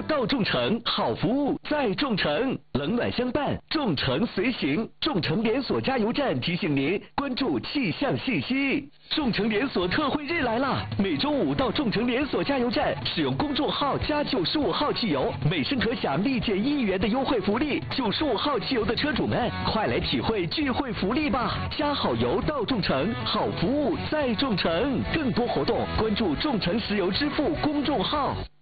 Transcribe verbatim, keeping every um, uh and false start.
到众诚，好服务在众诚，冷暖相伴，众诚随行。众诚连锁加油站提醒您关注气象信息。众诚连锁特惠日来啦！每周五到众诚连锁加油站使用公众号加九十五号汽油，每升可享立减一元的优惠福利。九十五号汽油的车主们，快来体会聚会福利吧！加好油到众诚，好服务在众诚。更多活动关注众诚石油支付公众号。